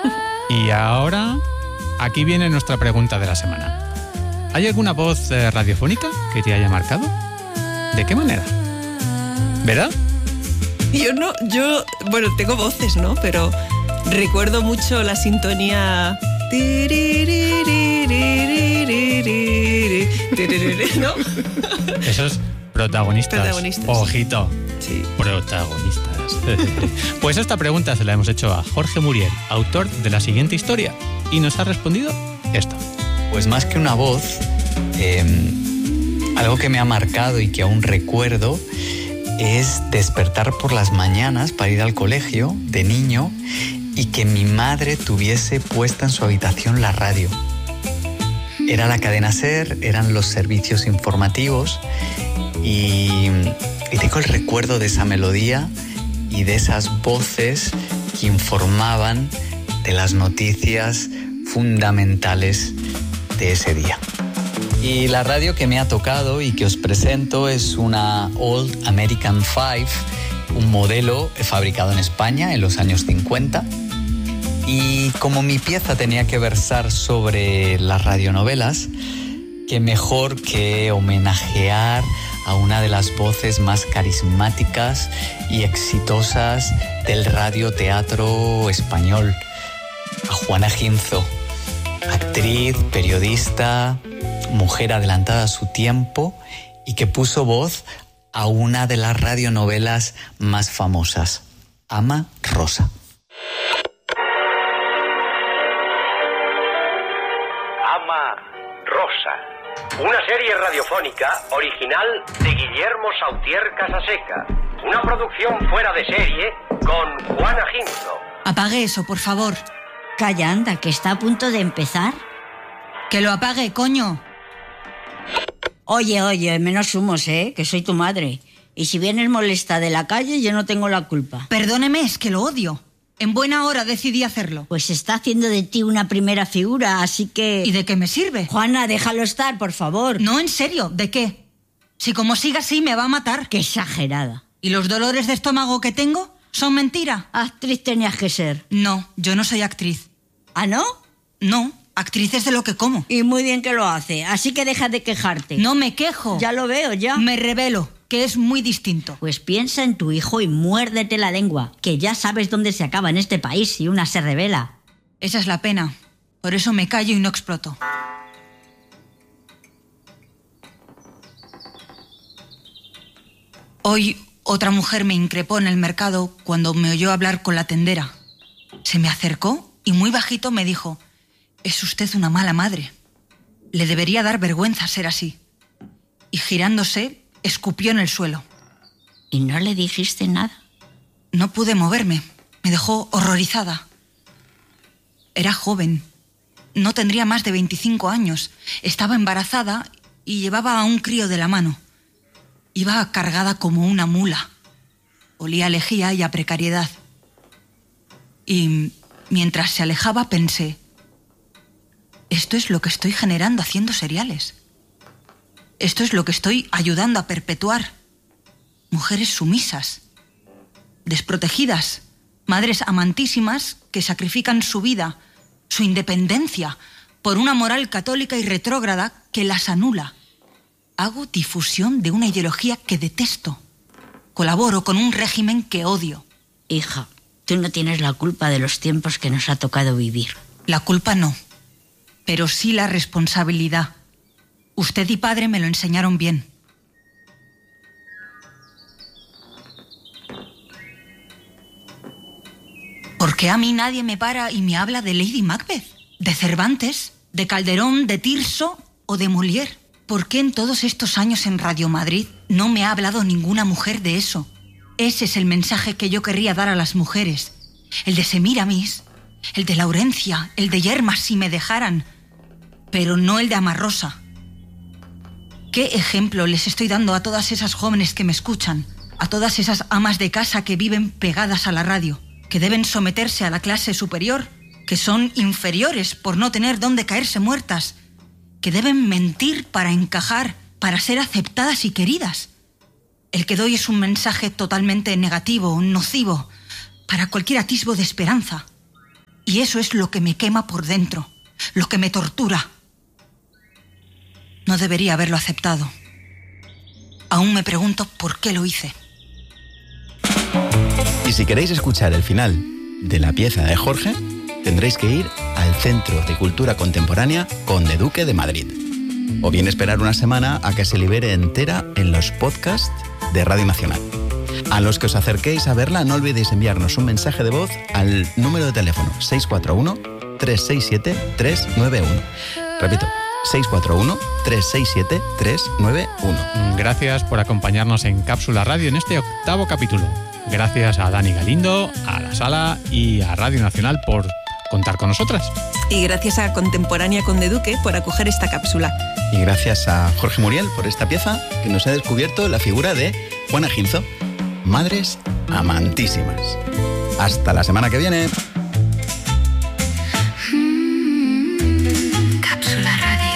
Y ahora, aquí viene nuestra pregunta de la semana. ¿Hay alguna voz radiofónica que te haya marcado? ¿De qué manera? ¿Verdad? Bueno, tengo voces, ¿no? Pero recuerdo mucho la sintonía... ¿No? Esos protagonistas. Ojito. Sí. Protagonistas. Pues esta pregunta se la hemos hecho a Jorge Muriel, autor de la siguiente historia, y nos ha respondido esto. Pues más que una voz, algo que me ha marcado y que aún recuerdo es despertar por las mañanas para ir al colegio de niño y que mi madre tuviese puesta en su habitación la radio. Era la cadena SER, eran los servicios informativos y tengo el recuerdo de esa melodía y de esas voces que informaban de las noticias fundamentales de ese día. Y la radio que me ha tocado y que os presento es una Old American 5, un modelo fabricado en España en los años 50. Y como mi pieza tenía que versar sobre las radionovelas, qué mejor que homenajear a una de las voces más carismáticas y exitosas del radioteatro español, a Juana Ginzo, actriz, periodista, mujer adelantada a su tiempo y que puso voz a una de las radionovelas más famosas, Ama Rosa. Ama Rosa, una serie radiofónica original de Guillermo Sautier Casaseca, una producción fuera de serie con Juana Ginzo. Apague eso, por favor. Calla, anda, que está a punto de empezar. Que lo apague, coño. Oye, menos humos, que soy tu madre. Y si vienes molesta de la calle, yo no tengo la culpa. Perdóneme, es que lo odio. En buena hora decidí hacerlo. Pues está haciendo de ti una primera figura, así que... ¿Y de qué me sirve? Juana, déjalo estar, por favor. No, en serio, ¿de qué? Si como siga así me va a matar. Qué exagerada. ¿Y los dolores de estómago que tengo son mentira? Actriz tenías que ser. No, yo no soy actriz. ¿Ah, no? No, actriz es de lo que como. Y muy bien que lo hace, así que deja de quejarte. No me quejo. Ya lo veo, ya. Me revelo, que es muy distinto. Pues piensa en tu hijo y muérdete la lengua, que ya sabes dónde se acaba en este país si una se revela. Esa es la pena. Por eso me callo y no exploto. Hoy otra mujer me increpó en el mercado cuando me oyó hablar con la tendera. Se me acercó y muy bajito me dijo: «Es usted una mala madre. Le debería dar vergüenza ser así». Y girándose, escupió en el suelo. ¿Y no le dijiste nada? No pude moverme. Me dejó horrorizada. Era joven. No tendría más de 25 años. Estaba embarazada y llevaba a un crío de la mano. Iba cargada como una mula. Olía a lejía y a precariedad. Y mientras se alejaba pensé: esto es lo que estoy generando haciendo seriales. Esto es lo que estoy ayudando a perpetuar. Mujeres sumisas, desprotegidas, madres amantísimas que sacrifican su vida, su independencia, por una moral católica y retrógrada que las anula. Hago difusión de una ideología que detesto. Colaboro con un régimen que odio. Hija, tú no tienes la culpa de los tiempos que nos ha tocado vivir. La culpa no, pero sí la responsabilidad. Usted y padre me lo enseñaron bien. ¿Por qué a mí nadie me para y me habla de Lady Macbeth, de Cervantes, de Calderón, de Tirso o de Molière? ¿Por qué en todos estos años en Radio Madrid no me ha hablado ninguna mujer de eso? Ese es el mensaje que yo querría dar a las mujeres. El de Semíramis, el de Laurencia, el de Yermas si me dejaran, pero no el de Amarrosa. ¿Qué ejemplo les estoy dando a todas esas jóvenes que me escuchan? A todas esas amas de casa que viven pegadas a la radio, que deben someterse a la clase superior, que son inferiores por no tener dónde caerse muertas, que deben mentir para encajar, para ser aceptadas y queridas. El que doy es un mensaje totalmente negativo, nocivo, para cualquier atisbo de esperanza. Y eso es lo que me quema por dentro, lo que me tortura. No debería haberlo aceptado. Aún me pregunto por qué lo hice. Y si queréis escuchar el final de la pieza de Jorge, tendréis que ir al Centro de Cultura Contemporánea Conde Duque de Madrid. O bien esperar una semana a que se libere entera en los podcasts de Radio Nacional. A los que os acerquéis a verla, no olvidéis enviarnos un mensaje de voz al número de teléfono 641-367-391. Repito, 641-367-391. Gracias por acompañarnos en Cápsula Radio en este 8º capítulo. Gracias a Dani Galindo, a La Sala y a Radio Nacional por contar con nosotras. Y gracias a Contemporánea Conde Duque por acoger esta cápsula. Y gracias a Jorge Muriel por esta pieza que nos ha descubierto la figura de Juana Ginzo. Madres amantísimas. Hasta la semana que viene. Cápsula Radio.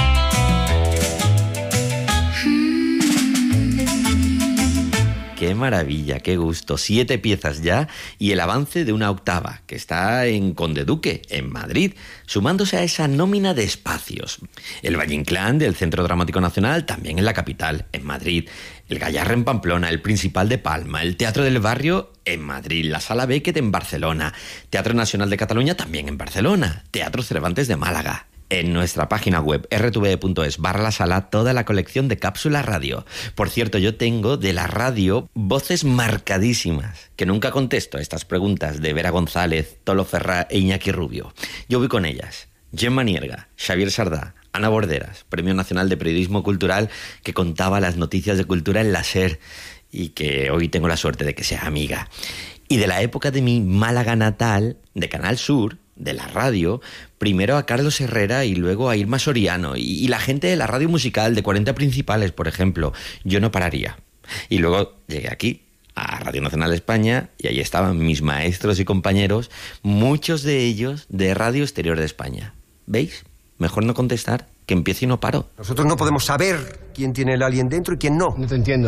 Qué maravilla, qué gusto. 7 piezas ya y el avance de una octava que está en Conde Duque, en Madrid, sumándose a esa nómina de espacios. El Valle Inclán del Centro Dramático Nacional también en la capital, en Madrid. El Gallarre en Pamplona, el Principal de Palma, el Teatro del Barrio en Madrid, la Sala Beckett en Barcelona, Teatro Nacional de Cataluña también en Barcelona, Teatro Cervantes de Málaga. En nuestra página web rtve.es/la-sala toda la colección de Cápsula Radio. Por cierto, yo tengo de la radio voces marcadísimas, que nunca contesto a estas preguntas de Vera González, Tolo Ferrá e Iñaki Rubio. Yo voy con ellas. Gemma Nierga, Xavier Sardá, Ana Borderas, Premio Nacional de Periodismo Cultural, que contaba las noticias de cultura en la SER y que hoy tengo la suerte de que sea amiga. Y de la época de mi Málaga natal, de Canal Sur, de la radio, primero a Carlos Herrera y luego a Irma Soriano y la gente de la radio musical de 40 Principales, por ejemplo. Yo no pararía. Y luego llegué aquí, a Radio Nacional de España, y ahí estaban mis maestros y compañeros, muchos de ellos de Radio Exterior de España. ¿Veis? Mejor no contestar, que empiezo y no paro. Nosotros no podemos saber quién tiene el alien dentro y quién no. No te entiendo.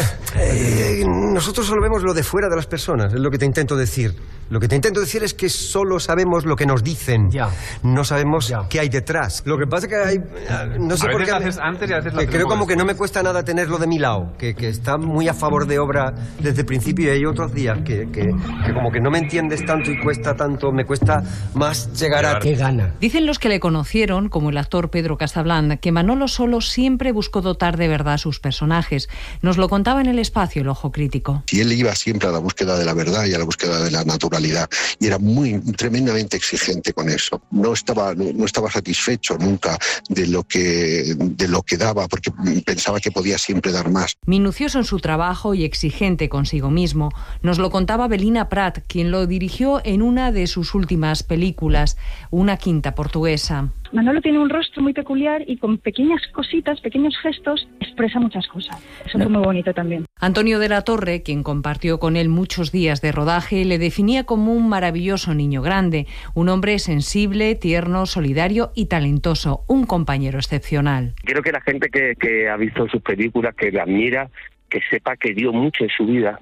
Nosotros solo vemos lo de fuera de las personas, es lo que te intento decir. Lo que te intento decir es que solo sabemos lo que nos dicen. Ya. No sabemos Ya. qué hay detrás. Lo que pasa es que hay... No sé A por veces qué... lo haces antes y a veces lo que haces creo como después. que no me cuesta nada tenerlo de mi lado, que está muy a favor de obra desde el principio, y hay otros días que como que no me entiendes tanto y cuesta tanto, me cuesta más llegar a... Qué gana. Dicen los que le conocieron, como el actor Pedro Casablanca, que Manolo Solo siempre buscó dotar de verdad a sus personajes. Nos lo contaba en El Espacio, el Ojo Crítico. Y él iba siempre a la búsqueda de la verdad y a la búsqueda de la naturalidad. Y era tremendamente exigente con eso. No estaba satisfecho nunca de lo que daba, porque pensaba que podía siempre dar más. Minucioso en su trabajo y exigente consigo mismo. Nos lo contaba Belina Prat, quien lo dirigió en una de sus últimas películas, Una quinta portuguesa. Manolo tiene un rostro muy peculiar y con pequeñas cositas, pequeños gestos, expresa muchas cosas. Eso fue muy bonito también. Antonio de la Torre, quien compartió con él muchos días de rodaje, le definía como un maravilloso niño grande, un hombre sensible, tierno, solidario y talentoso, un compañero excepcional. Quiero que la gente que ha visto sus películas, que le admira, que sepa que dio mucho en su vida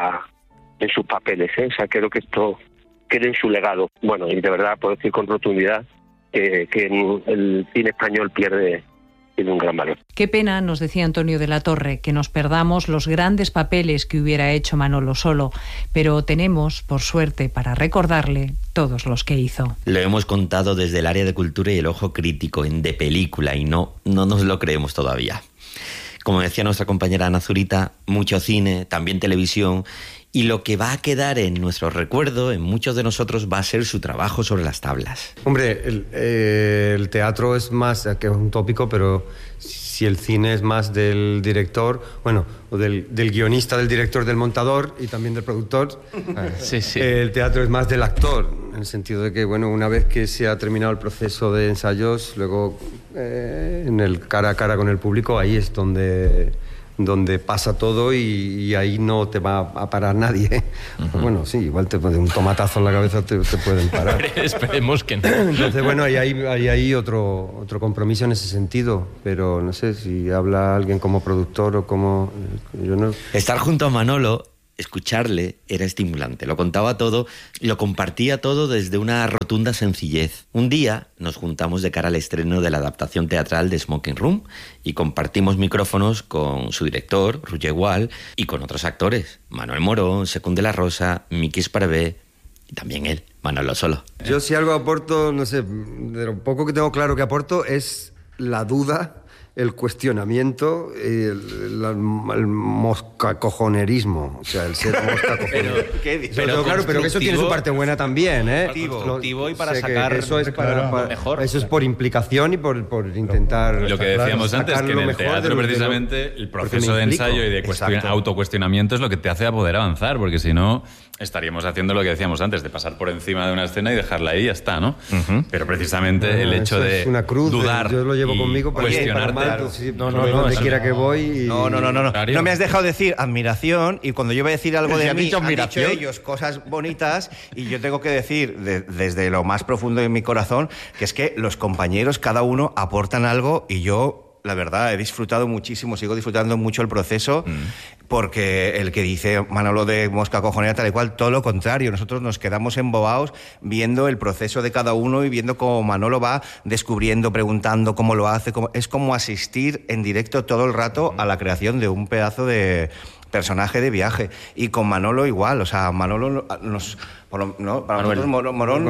en sus papeles, ¿eh? O sea, creo que esto quede en su legado. Bueno, y de verdad puedo decir con rotundidad que el cine español tiene un gran valor. Qué pena, nos decía Antonio de la Torre, que nos perdamos los grandes papeles que hubiera hecho Manolo Solo, pero tenemos, por suerte, para recordarle todos los que hizo. Lo hemos contado desde el área de cultura y el ojo crítico en De Película y no nos lo creemos todavía. Como decía nuestra compañera Ana Zurita, mucho cine, también televisión, y lo que va a quedar en nuestro recuerdo, en muchos de nosotros, va a ser su trabajo sobre las tablas. Hombre, el teatro es más, que es un tópico, pero si el cine es más del director, bueno, o del guionista, del director, del montador y también del productor, Sí. el teatro es más del actor, en el sentido de que, bueno, una vez que se ha terminado el proceso de ensayos, luego en el cara a cara con el público, ahí es donde pasa todo y ahí no te va a parar nadie. Uh-huh. Bueno, sí, igual un tomatazo en la cabeza te pueden parar. Esperemos que no. Entonces, bueno, hay otro compromiso en ese sentido, pero no sé si habla alguien como productor o como... yo no... Estar junto a Manolo Escucharle era estimulante, lo contaba todo, lo compartía todo desde una rotunda sencillez. Un día nos juntamos de cara al estreno de la adaptación teatral de Smoking Room y compartimos micrófonos con su director, Roger Wall, y con otros actores, Manuel Morón, Secund de la Rosa, Miki Esparvé y también él, Manolo Solo. Yo si algo aporto, no sé, de lo poco que tengo claro que aporto es la duda, el cuestionamiento, el moscacojonerismo, o sea, el ser moscacojonero. Pero que eso tiene su parte buena también, ¿eh? Constructivo y para sacar eso es lo mejor. Eso es por implicación y por intentar. Lo que decíamos antes, que en el teatro precisamente el proceso de ensayo y de autocuestionamiento es lo que te hace a poder avanzar, porque si no estaríamos haciendo lo que decíamos antes, de pasar por encima de una escena y dejarla ahí y ya está, ¿no? Pero precisamente el hecho de dudar, yo lo llevo conmigo para cuestionarte. Donde quiera que voy. No me has dejado decir admiración, y cuando yo voy a decir algo de mí, han dicho ellos cosas bonitas, y yo tengo que decir desde lo más profundo de mi corazón que es que los compañeros, cada uno aportan algo, y yo, la verdad, he disfrutado muchísimo, sigo disfrutando mucho el proceso, porque el que dice Manolo de mosca cojonera tal y cual, todo lo contrario, nosotros nos quedamos embobados viendo el proceso de cada uno y viendo cómo Manolo va descubriendo, preguntando cómo lo hace, es como asistir en directo todo el rato a la creación de un pedazo de personaje de viaje. Y con Manolo igual, o sea, Manolo nos... No, para nosotros Morón,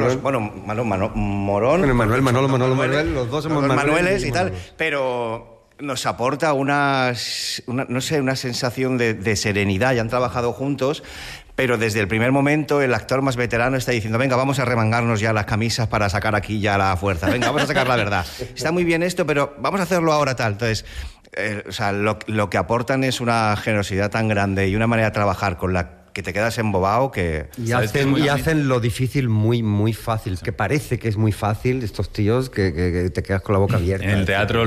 Manuel, los dos somos Manueles y tal, pero nos aporta una sensación de serenidad. Ya han trabajado juntos, pero desde el primer momento el actor más veterano está diciendo: venga, vamos a remangarnos ya las camisas para sacar aquí ya la fuerza, venga, vamos a sacar la verdad. Está muy bien esto, pero vamos a hacerlo ahora tal. Entonces, lo que aportan es una generosidad tan grande y una manera de trabajar con la que te quedas embobado que... Y hacen lo difícil muy, muy fácil, que parece que es muy fácil, estos tíos, que te quedas con la boca abierta. En el teatro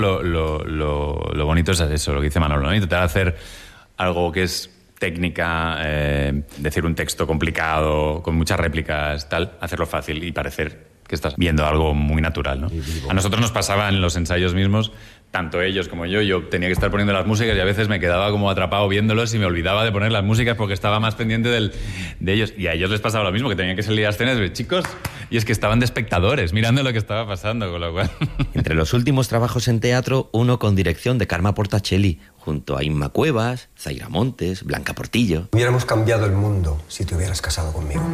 lo bonito es eso, lo que dice Manolo, ¿no? Intentar hacer algo que es técnica, decir un texto complicado, con muchas réplicas, tal, hacerlo fácil y parecer que estás viendo algo muy natural, ¿no? A nosotros nos pasaba en los ensayos mismos, tanto ellos como yo tenía que estar poniendo las músicas y a veces me quedaba como atrapado viéndolos y me olvidaba de poner las músicas porque estaba más pendiente de ellos. Y a ellos les pasaba lo mismo, que tenían que salir a escenas de chicos, y es que estaban de espectadores, mirando lo que estaba pasando, con lo cual... Entre los últimos trabajos en teatro, uno con dirección de Carma Portacelli, junto a Inma Cuevas, Zaira Montes, Blanca Portillo. Hubiéramos cambiado el mundo si te hubieras casado conmigo.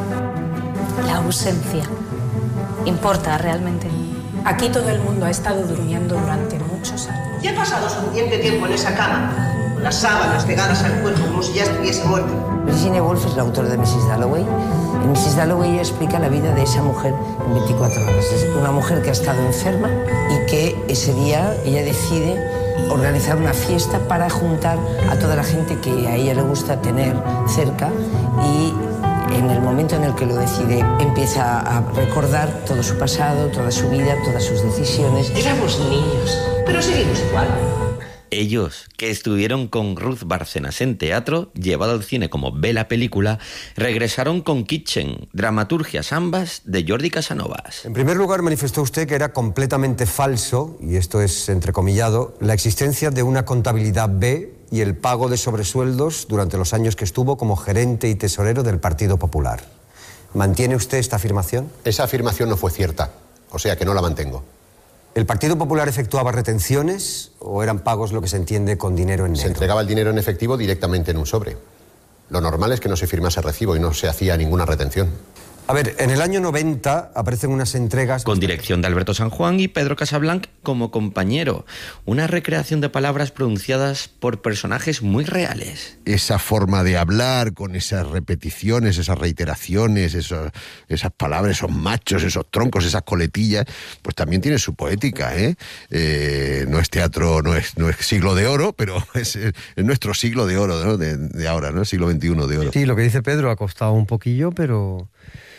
La ausencia importa realmente. Aquí todo el mundo ha estado durmiendo durante muchos años. Ya he pasado suficiente tiempo en esa cama, con las sábanas pegadas al cuerpo como si ya estuviese muerta. Virginia Woolf es la autora de Mrs. Dalloway. En Mrs. Dalloway ella explica la vida de esa mujer en 24 horas. Es una mujer que ha estado enferma y que ese día ella decide organizar una fiesta para juntar a toda la gente que a ella le gusta tener cerca, y en el momento en el que lo decide empieza a recordar todo su pasado, toda su vida, todas sus decisiones. Éramos niños, pero seguimos igual. Ellos, que estuvieron con Ruth Bárcenas en teatro, llevado al cine como Ve la película, regresaron con Kitchen, dramaturgias ambas de Jordi Casanovas. En primer lugar, manifestó usted que era completamente falso, y esto es entrecomillado, la existencia de una contabilidad B y el pago de sobresueldos durante los años que estuvo como gerente y tesorero del Partido Popular. ¿Mantiene usted esta afirmación? Esa afirmación no fue cierta, o sea que no la mantengo. ¿El Partido Popular efectuaba retenciones o eran pagos lo que se entiende con dinero en negro? Se entregaba el dinero en efectivo directamente en un sobre. Lo normal es que no se firmase recibo y no se hacía ninguna retención. A ver, en el año 90 aparecen unas entregas... Con dirección de Alberto San Juan y Pedro Casablanc como compañero. Una recreación de palabras pronunciadas por personajes muy reales. Esa forma de hablar, con esas repeticiones, esas reiteraciones, esas palabras, esos machos, esos troncos, esas coletillas, pues también tiene su poética, ¿eh? No es teatro, no es siglo de oro, pero es nuestro siglo de oro, ¿no? de ahora, ¿no? Siglo XXI de oro. Sí, lo que dice Pedro ha costado un poquillo, pero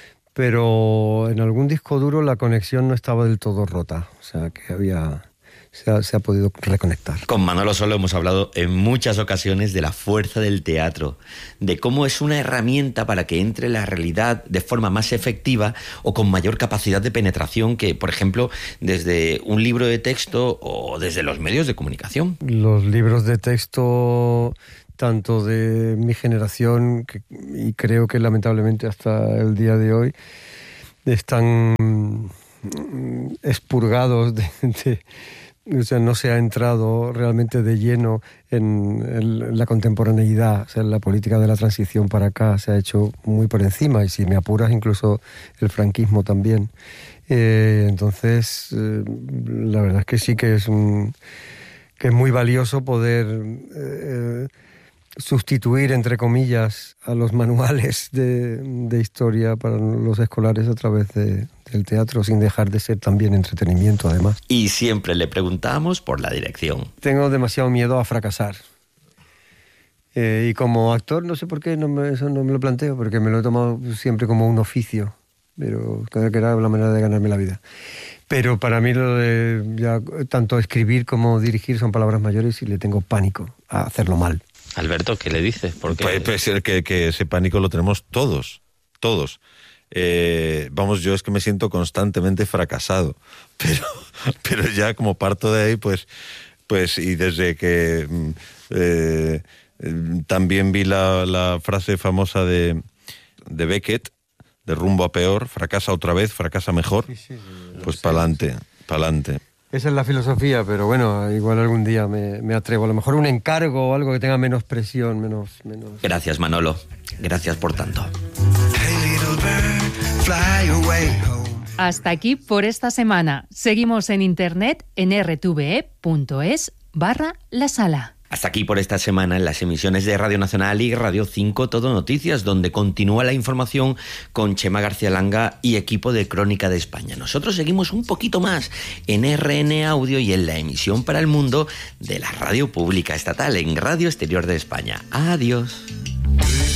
en algún disco duro la conexión no estaba del todo rota, o sea que se ha podido reconectar. Con Manolo Solo hemos hablado en muchas ocasiones de la fuerza del teatro, de cómo es una herramienta para que entre la realidad de forma más efectiva o con mayor capacidad de penetración que, por ejemplo, desde un libro de texto o desde los medios de comunicación. Los libros de texto tanto de mi generación, y creo que lamentablemente hasta el día de hoy están expurgados o sea, no se ha entrado realmente de lleno en la contemporaneidad. O sea, la política de la transición para acá se ha hecho muy por encima, y si me apuras, incluso el franquismo también. Entonces, la verdad es que sí que es muy valioso poder sustituir, entre comillas, a los manuales de historia para los escolares a través del teatro, sin dejar de ser también entretenimiento, además. Y siempre le preguntamos por la dirección. Tengo demasiado miedo a fracasar. Y como actor, no sé por qué eso no me lo planteo, porque me lo he tomado siempre como un oficio, pero creo que era la manera de ganarme la vida. Pero para mí lo de ya, tanto escribir como dirigir son palabras mayores, y le tengo pánico a hacerlo mal. Alberto, ¿qué le dices? Puede ser que ese pánico lo tenemos todos. Vamos, yo es que me siento constantemente fracasado, pero ya como parto de ahí, pues y desde que también vi la frase famosa de Beckett, de rumbo a peor, fracasa otra vez, fracasa mejor, pues pa'lante. Esa es la filosofía, pero bueno, igual algún día me atrevo. A lo mejor un encargo o algo que tenga menos presión, menos... Gracias, Manolo. Gracias por tanto. Hasta aquí por esta semana. Seguimos en internet en rtve.es/La Sala. Hasta aquí por esta semana en las emisiones de Radio Nacional y Radio 5 Todo Noticias, donde continúa la información con Chema García Langa y equipo de Crónica de España. Nosotros seguimos un poquito más en RN Audio y en la emisión para el mundo de la radio pública estatal en Radio Exterior de España. Adiós.